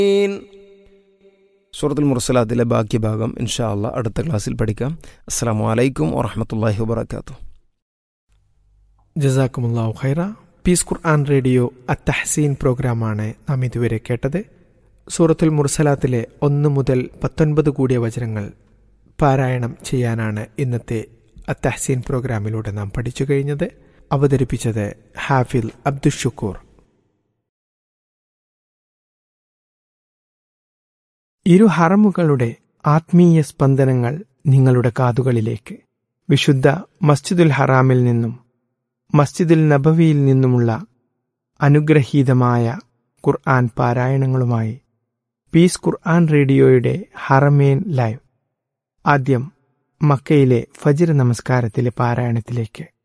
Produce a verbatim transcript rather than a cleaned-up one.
സൂറത്തുൽ മുർസലാത്തിലെ ബാക്കി ഭാഗം ഇൻഷാ അല്ലാഹ് അടുത്ത ക്ലാസ്സിൽ പഠിക്കാം. അസ്സലാമു അലൈക്കും വറഹ്മത്തുള്ളാഹി വബറകാതുഹു. ജസാക്കുമുല്ലാഹു ഖൈറ. പീസ് ഖുർആൻ റേഡിയോ അത്തഹ്സീൻ പ്രോഗ്രാമാണ് നാം ഇതുവരെ കേട്ടത്. സൂറത്തുൽ മുർസലാത്തിലെ ഒന്ന് മുതൽ പത്തൊൻപത് കൂടിയ വചനങ്ങൾ പാരായണം ചെയ്യാനാണ് ഇന്നത്തെ അത്തഹ്സീൻ പ്രോഗ്രാമിലൂടെ നാം പഠിച്ചു കഴിഞ്ഞത്. അവതരിപ്പിച്ചത് ഹാഫിൽ അബ്ദുഷുക്കൂർ. ഇരു ഹറമുകളുടെ ആത്മീയ സ്പന്ദനങ്ങൾ നിങ്ങളുടെ കാതുകളിലേക്ക്. വിശുദ്ധ മസ്ജിദുൽ ഹറാമിൽ നിന്നും മസ്ജിദുൽ നബവിയിൽ നിന്നുമുള്ള അനുഗ്രഹീതമായ ഖുർആൻ പാരായണങ്ങളുമായി പീസ് ഖുർആൻ റേഡിയോയുടെ ഹറമേൻ ലൈവ്. ആദ്യം മക്കയിലെ ഫജ്ർ നമസ്കാരത്തിലെ പാരായണത്തിലേക്ക്.